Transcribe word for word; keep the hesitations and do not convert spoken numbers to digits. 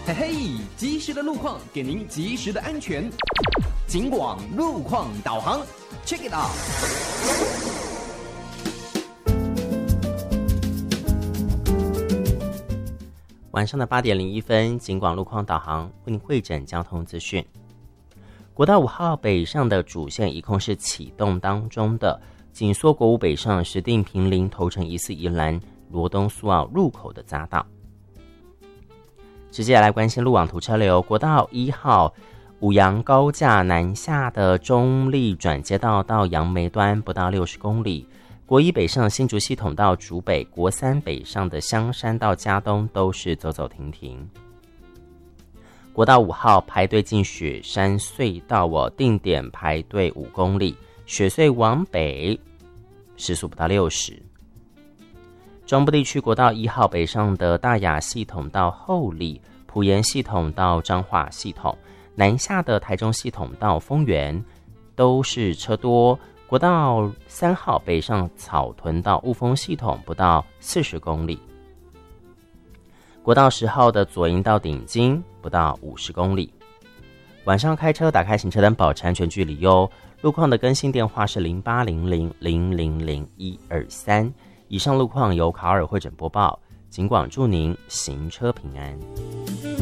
嘿嘿，及时的路况给您及时的安全。警广路况导航 ，check it out。 晚上的八点零一分，警广路况导航为您汇整交通资讯。国道五号北上的主线一共是启动当中的，紧缩国五北上石碇坪林头城疑似宜兰罗东苏澳入口的匝道。直接来关心路网图车流，国道一号五杨高架南下的中立转接道到杨梅端不到六十公里，国一北上新竹系统到竹北，国三北上的香山到嘉东都是走走停停。国道五号排队进雪山隧道哦，定点排队五公里，雪隧往北时速不到六十。中部地区国道一号北上的大雅系统到后里，埔盐系统到彰化系统，南下的台中系统到丰原都是车多。国道三号北上草屯到雾峰系统不到四十公里。国道十号的左营到顶金不到五十公里。晚上开车打开行车灯，保持安全距离哟。路况的更新电话是零八零零零零零一二三。以上路况由卡尔会诊播报，警广祝您行车平安。